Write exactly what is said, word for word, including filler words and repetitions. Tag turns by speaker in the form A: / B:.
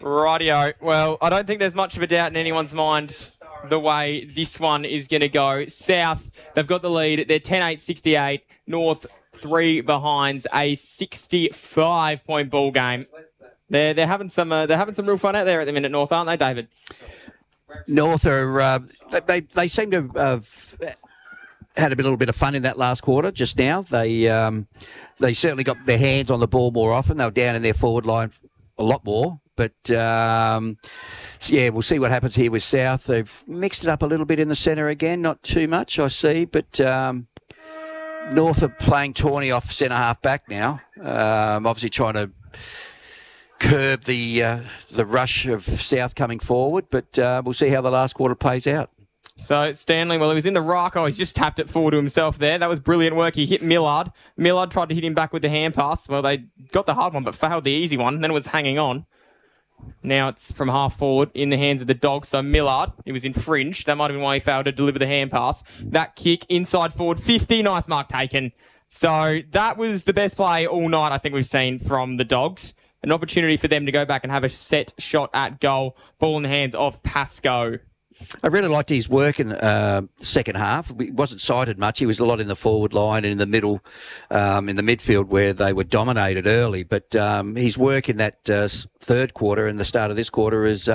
A: Rightio. Well, I don't think there's much of a doubt in anyone's mind the way this one is going to go. South, they've got the lead. They're ten eight sixty-eight. North, three behinds, a sixty-five point ball game. They're they're having some uh, they're having some real fun out there at the minute, North, aren't they, David?
B: North are uh, they they seem to have had a little bit of fun in that last quarter. Just now, they um, they certainly got their hands on the ball more often. They were down in their forward line a lot more. But, um, yeah, we'll see what happens here with South. They've mixed it up a little bit in the centre again. Not too much, I see. But um, North are playing Tawney off centre-half back now. Um, obviously trying to curb the uh, the rush of South coming forward. But uh, we'll see how the last quarter plays out.
A: So Stanley, well, he was in the rock. Oh, he's just tapped it forward to himself there. That was brilliant work. He hit Millard. Millard tried to hit him back with the hand pass. Well, they got the hard one but failed the easy one. Then it was hanging on. Now it's from half forward in the hands of the Dogs. So Millard, he was infringed. That might have been why he failed to deliver the hand pass. That kick inside forward, fifty. Nice mark taken. So that was the best play all night I think we've seen from the Dogs. An opportunity for them to go back and have a set shot at goal. Ball in the hands of Pascoe.
B: I really liked his work in the uh, second half. He wasn't sighted much. He was a lot in the forward line and in the middle, um, in the midfield where they were dominated early. But um, his work in that uh, third quarter and the start of this quarter is